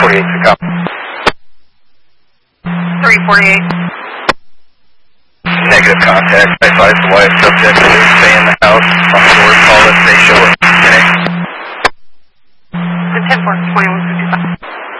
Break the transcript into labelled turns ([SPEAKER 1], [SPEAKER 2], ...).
[SPEAKER 1] 348 to come.
[SPEAKER 2] 348.
[SPEAKER 1] Negative contact. I advise the wife subject to stay in the house. On the board, call if they show up. Okay.
[SPEAKER 2] The 10-4, 21.